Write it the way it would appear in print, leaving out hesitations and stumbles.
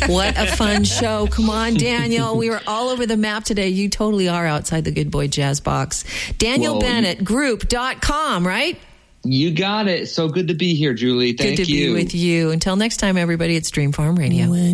What a fun show. Come on, Daniel. We were all over the map today. You totally are outside the Good Boy Jazz box. Daniel Bennett, group.com, right? You got it. So good to be here, Julie. Thank you. Good to be with you. Until next time, everybody, it's Dream Farm Radio.